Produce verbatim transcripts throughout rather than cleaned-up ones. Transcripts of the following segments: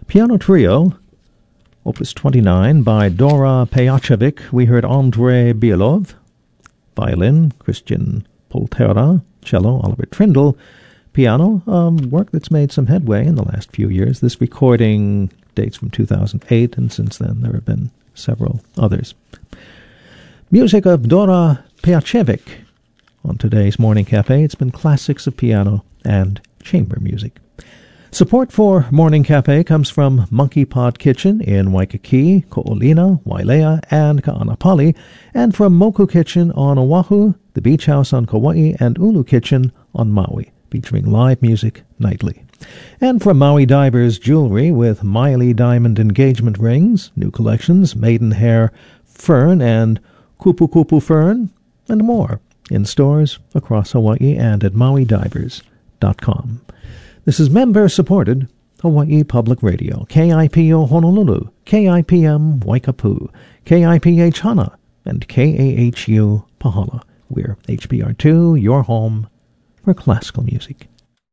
Piano Trio, Opus twenty-nine by Dora Pejacevic. We heard Andrei Bielov. Violin, Christian Poltera. Cello, Oliver Trindle. Piano, um, work that's made some headway in the last few years. This recording dates from two thousand eight, and since then there have been several others. Music of Dora Pejacevic. On today's Morning Cafe, it's been classics of piano and chamber music. Support for Morning Cafe comes from Monkey Pod Kitchen in Waikiki, Ko'olina, Wailea, and Ka'anapali, and from Moku Kitchen on Oahu, the Beach House on Kauai, and Ulu Kitchen on Maui, featuring live music nightly. And from Maui Divers Jewelry with Miley Diamond Engagement Rings, new collections, Maidenhair Fern and Kupu Kupu Fern, and more, in stores across Hawaii and at maui divers dot com. This is member-supported Hawaii Public Radio, K I P O Honolulu, K I P M Waikapu, K I P H Hana, and K A H U Pahala. We're H B R two, your home for classical music.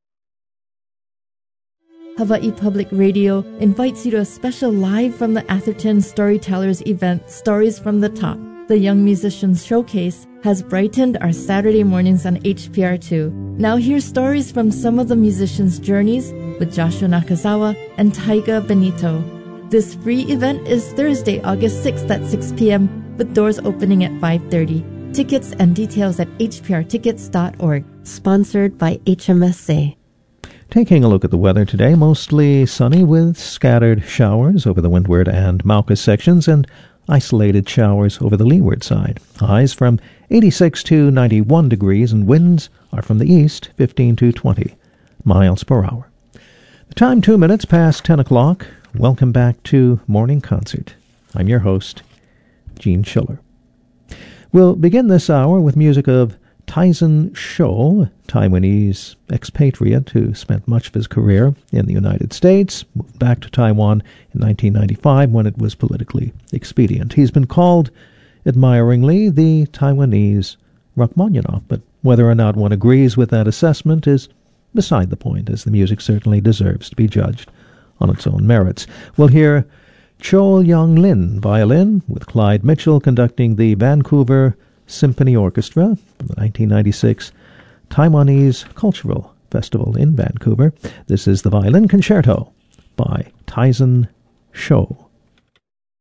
Hawaii Public Radio invites you to a special Live from the Atherton Storytellers event, Stories from the Top. The Young Musicians Showcase has brightened our Saturday mornings on H P R two. Now hear stories from some of the musicians' journeys with Joshua Nakazawa and Taiga Benito. This free event is Thursday, August sixth at six p.m. with doors opening at five thirty. Tickets and details at h p r tickets dot org. Sponsored by H M S A. Taking a look at the weather today, mostly sunny with scattered showers over the windward and Mauka sections and isolated showers over the leeward side. Highs from eighty-six to ninety-one degrees, and winds are from the east, fifteen to twenty miles per hour. The time two minutes past ten o'clock. Welcome back to Morning Concert. I'm your host, Gene Schiller. We'll begin this hour with music of Tyson Sho, Taiwanese expatriate who spent much of his career in the United States, moved back to Taiwan in nineteen ninety-five when it was politically expedient. He's been called, admiringly, the Taiwanese Rachmaninoff, but whether or not one agrees with that assessment is beside the point, as the music certainly deserves to be judged on its own merits. We'll hear Cho Young Lin, violin, with Clyde Mitchell conducting the Vancouver Symphony Orchestra from the nineteen ninety-six Taiwanese Cultural Festival in Vancouver. This is the Violin Concerto by Tyson Sho.